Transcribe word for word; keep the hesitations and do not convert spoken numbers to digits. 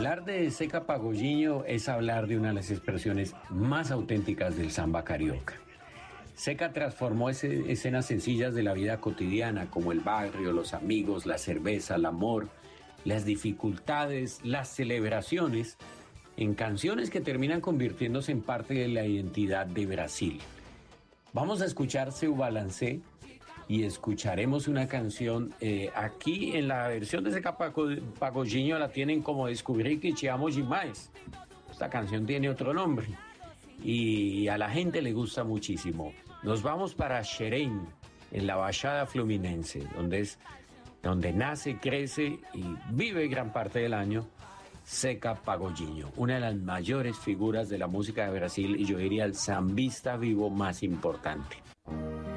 Hablar de Zeca Pagodinho es hablar de una de las expresiones más auténticas del samba carioca. Zeca transformó ese, escenas sencillas de la vida cotidiana, como el barrio, los amigos, la cerveza, el amor, las dificultades, las celebraciones, en canciones que terminan convirtiéndose en parte de la identidad de Brasil. Vamos a escuchar Seu Balancé y escucharemos una canción eh, aquí en la versión de Zeca Pagodinho la tienen como Descubrí que Te Amo Demais. Esta canción tiene otro nombre y a la gente le gusta muchísimo. Nos vamos para Xerém, en la Baixada Fluminense, donde es donde nace, crece y vive gran parte del año Zeca Pagodinho, una de las mayores figuras de la música de Brasil y yo diría el sambista vivo más importante.